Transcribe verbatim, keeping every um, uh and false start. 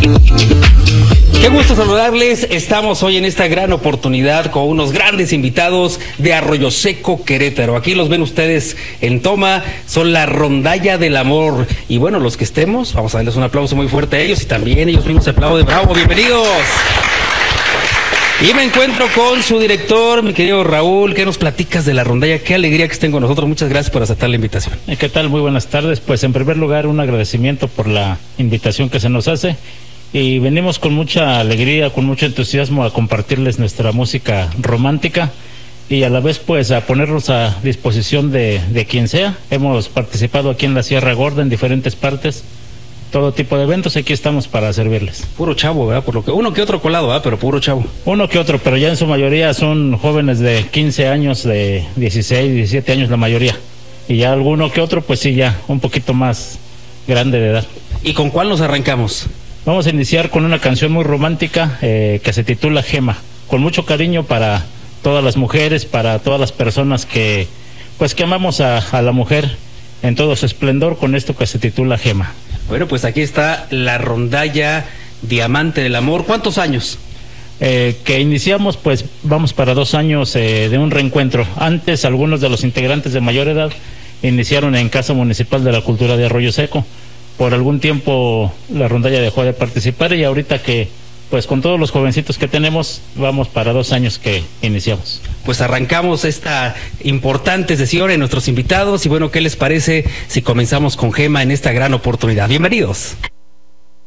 Qué gusto saludarles. Estamos hoy en esta gran oportunidad con unos grandes invitados de Arroyo Seco, Querétaro. Aquí los ven ustedes en toma, son la Rondalla del Amor. Y bueno, los que estemos, vamos a darles un aplauso muy fuerte a ellos y también ellos mismos se aplauden. ¡Bravo! ¡Bienvenidos! Y me encuentro con su director, mi querido Raúl. ¿Qué nos platicas de la rondalla? Qué alegría que estén con nosotros. Muchas gracias por aceptar la invitación. ¿Qué tal? Muy buenas tardes. Pues en primer lugar, un agradecimiento por la invitación que se nos hace. Y venimos con mucha alegría, con mucho entusiasmo a compartirles nuestra música romántica y a la vez pues a ponernos a disposición de, de quien sea. Hemos participado aquí en la Sierra Gorda en diferentes partes. Todo tipo de eventos, aquí estamos para servirles. Puro chavo, ¿verdad? Por lo que uno que otro colado, ¿verdad? Pero puro chavo. Uno que otro, pero ya en su mayoría son jóvenes de quince años, de dieciséis, diecisiete años la mayoría. Y ya alguno que otro, pues sí, ya un poquito más grande de edad. ¿Y con cuál nos arrancamos? Vamos a iniciar con una canción muy romántica eh, que se titula Gema. Con mucho cariño para todas las mujeres, para todas las personas que, pues que amamos a, a la mujer en todo su esplendor, con esto que se titula Gema. Bueno, pues aquí está la Rondalla Diamante del Amor. ¿Cuántos años? Eh, que iniciamos, pues vamos para dos años eh, de un reencuentro. Antes, algunos de los integrantes de mayor edad iniciaron en Casa Municipal de la Cultura de Arroyo Seco. Por algún tiempo la rondalla dejó de participar y ahorita que, pues con todos los jovencitos que tenemos, vamos para dos años que iniciamos. Pues arrancamos esta importante sesión en nuestros invitados y bueno, ¿qué les parece si comenzamos con Gema en esta gran oportunidad? Bienvenidos.